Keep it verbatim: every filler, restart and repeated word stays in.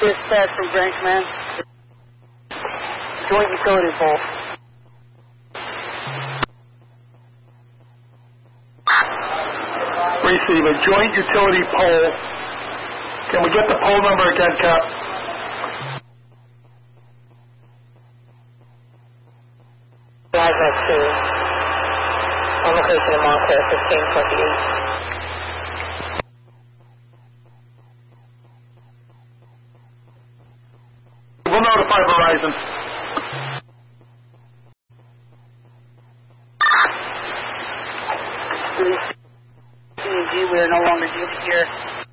Dispatch from Grand Command. Joint utility pole. Receive a joint utility pole. Can we get the pole number again, Cap? Plaza two. On location in Montclair, fifteen twenty-eight. We'll notify Verizon. C and G, we are no longer needed here.